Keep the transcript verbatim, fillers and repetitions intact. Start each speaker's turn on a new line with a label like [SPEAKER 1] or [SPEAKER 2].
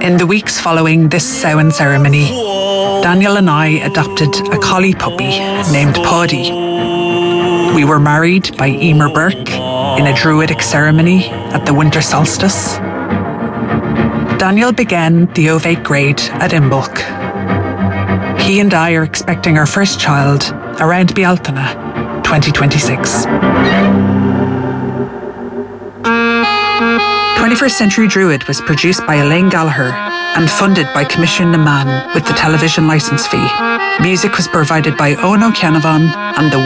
[SPEAKER 1] In the weeks following this Samhain ceremony, Daniel and I adopted a collie puppy named Paddy. We were married by Emer Burke in a druidic ceremony at the winter solstice. Daniel began the Ovate grade at Imbolc. He and I are expecting our first child around Bealtaine twenty twenty-six. twenty-first Century Druid was produced by Elaine Gallagher and funded by Commission na Man with the television licence fee. Music was provided by Owen O'Canavan and the